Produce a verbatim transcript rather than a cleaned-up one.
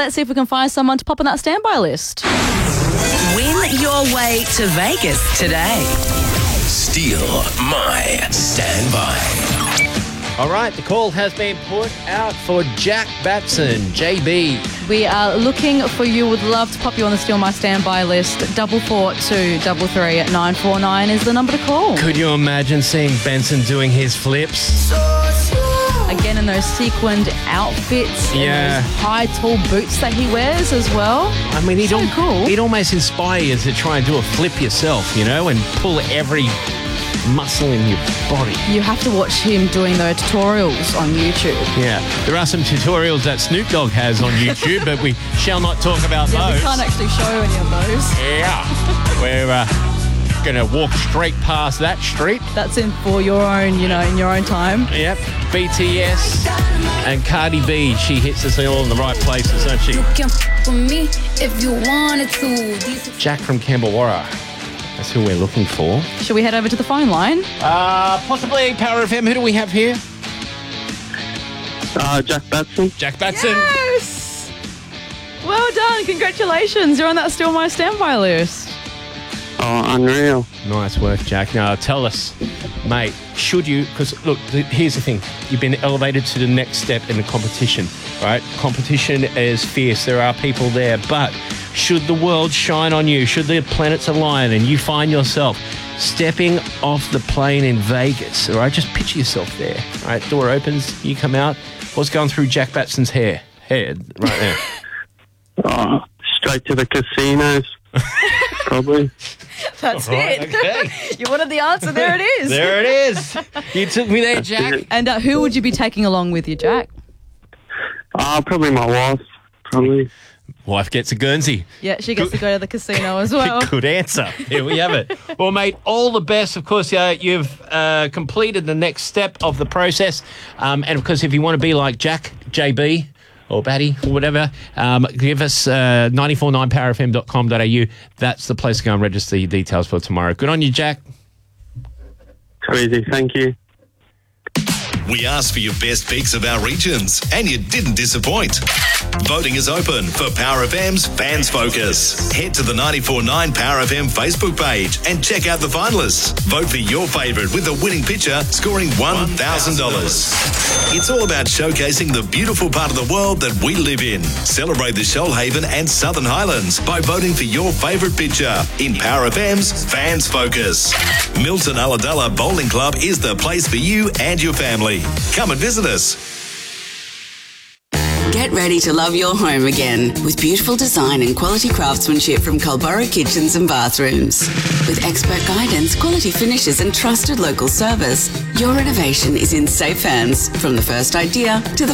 let's see if we can find someone to pop on that standby list. Win your way to Vegas today. Steal my standby. All right, the call has been put out for Jack Batson, J B. We are looking for you. Would love to pop you on the Steal My Standby list. Double four two double three at nine four nine is the number to call. Could you imagine seeing Benson doing his flips? Again, in those sequined outfits, and Yeah. those high, tall boots that he wears as well. I mean, he'd, So al- cool. he'd almost inspire you to try and do a flip yourself, you know, and pull every muscle in your body. You have to watch him doing those tutorials on YouTube. Yeah, there are some tutorials that Snoop Dogg has on YouTube, but we shall not talk about Yeah, those. we can't actually show any of those. Yeah, we're uh, going to walk straight past that street. That's in for your own, you know, in your own time. Yep, B T S and Cardi B. She hits us all in the right places, doesn't she? can f with me if you wanted to. Jack from Camberwarra. That's who we're looking for. Should we head over to the phone line? Uh, possibly Power F M. Who do we have here? Uh, Jack Batson. Jack Batson. Yes! Well done. Congratulations. You're on that Steal My Standby list. Oh, unreal. Nice work, Jack. Now, tell us, mate, should you... Because, look, th- here's the thing. You've been elevated to the next step in the competition, right? Competition is fierce. There are people there. But should the world shine on you, should the planets align and you find yourself stepping off the plane in Vegas, all right? Just picture yourself there, all right? Door opens, you come out. What's going through Jack Batson's hair? Head, right there. Oh, straight to the casinos. Probably. That's Right, it. okay. You wanted the answer. There it is. There it is. You took me there, Jack. And uh, who would you be taking along with you, Jack? Uh, probably my wife. Probably. Wife gets a Guernsey. Yeah, she gets to go to the casino as well. Good answer. Here we have it. Well, mate, all the best. Of course, uh, you've uh, completed the next step of the process. Um, and, of course, if you want to be like Jack, J B, or Batty, or whatever, um, give us uh, nine four nine power f m dot com dot a u. That's the place to go and register your details for tomorrow. Good on you, Jack. Too easy. Thank you. We asked for your best picks of our regions, and you didn't disappoint. Voting is open for Power F M's Fans Focus. Head to the ninety-four point nine Power F M Facebook page and check out the finalists. Vote for your favourite with the winning picture scoring one thousand dollars. It's all about showcasing the beautiful part of the world that we live in. Celebrate the Shoalhaven and Southern Highlands by voting for your favourite picture in Power F M's Fans Focus. Milton Ulladulla Bowling Club is the place for you and your family. Come and visit us. Get ready to love your home again with beautiful design and quality craftsmanship from Culburra Kitchens and Bathrooms. With expert guidance, quality finishes and trusted local service, your renovation is in safe hands from the first idea to the